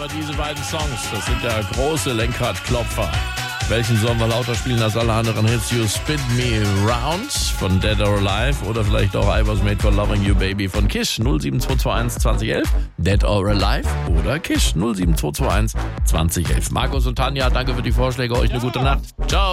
aber diese beiden Songs, das sind ja große Lenkradklopfer. Welchen sollen wir lauter spielen als alle anderen Hits? You Spin Me Round von Dead or Alive oder vielleicht auch I Was Made for Loving You Baby von Kish 07221 2011. Dead or Alive oder Kish 07221 2011. Markus und Tanja, danke für die Vorschläge. Euch eine gute Nacht. Ciao.